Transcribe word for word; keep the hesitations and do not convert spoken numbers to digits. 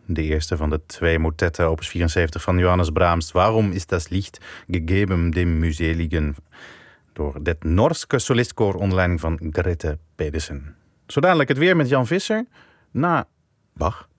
de eerste van de twee motetten, opus vierenzeventig van Johannes Brahms. Waarom is das Licht gegeben dem Mühseligen? Door het Norske solistkoor onder leiding van Grete Pedersen. Zo dadelijk het weer met Jan Visser na Bach.